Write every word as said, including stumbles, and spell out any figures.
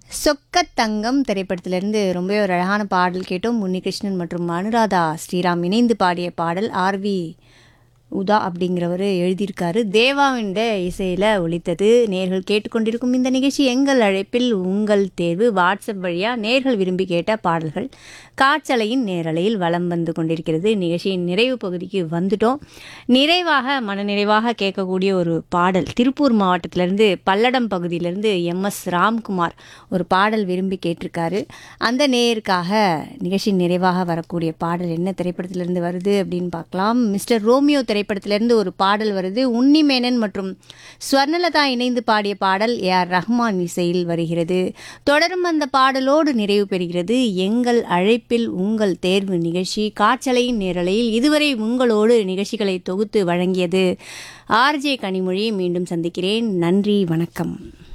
சொக்கத்தங்கம் திரைப்படத்திலிருந்து ரொம்பவே ஒரு அழகான பாடல் கேட்டோம். உன்னிகிருஷ்ணன் மற்றும் அனுராதா ஸ்ரீராம் இணைந்து பாடிய பாடல். ஆர்வி உதா அப்படிங்கிறவர் எழுதியிருக்காரு. தேவாவின் இசையில் ஒலித்தது. நேர்கள் கேட்டுக்கொண்டிருக்கும் இந்த நிகழ்ச்சி எங்கள் அழைப்பில் உங்கள் தேர்வு. வாட்ஸ்அப் வழியாக நேர்கள் விரும்பி கேட்ட பாடல்கள் காற்றலையின் நேரலையில் வலம் வந்து கொண்டிருக்கிறது. நிகழ்ச்சியின் நிறைவு பகுதிக்கு வந்துட்டோம். நிறைவாக மனநிறைவாக கேட்கக்கூடிய ஒரு பாடல் திருப்பூர் மாவட்டத்திலேருந்து பல்லடம் பகுதியிலேருந்து எம் எஸ் ராம்குமார் ஒரு பாடல் விரும்பி கேட்டிருக்காரு. அந்த நேயருக்காக நிகழ்ச்சியின் நிறைவாக வரக்கூடிய பாடல் என்ன திரைப்படத்திலிருந்து வருது அப்படின்னு பார்க்கலாம். மிஸ்டர் ரோமியோ திரைப்படத்திலிருந்து ஒரு பாடல் வருது. உன்னிமேனன் மற்றும் ஸ்வர்ணலதா இணைந்து பாடிய பாடல் ஏ ஆர் ரஹ்மான் இசையில் வருகிறது. தொடரும் அந்த பாடலோடு நிறைவு பெறுகிறது எங்கள் அழைப்பில் உங்கள் தேர்வு நிகழ்ச்சி. காற்றலையின் நேரலையில் இதுவரை உங்களோடு நிகழ்ச்சிகளை தொகுத்து வழங்கியது ஆர்ஜே கனிமொழி. மீண்டும் சந்திக்கிறேன். நன்றி, வணக்கம்.